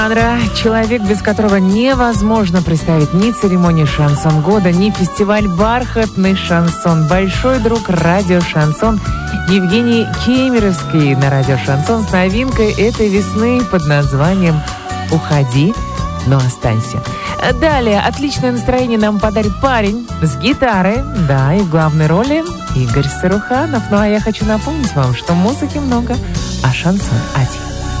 Человек, без которого невозможно представить ни церемонию «Шансон года», ни фестиваль «Бархатный шансон». Большой друг радио «Шансон» Евгений Кемеровский на радио «Шансон» с новинкой этой весны под названием «Уходи, но останься». Далее отличное настроение нам подарит парень с гитарой, да, и в главной роли Игорь Саруханов. Ну а я хочу напомнить вам, что музыки много, а шансон один.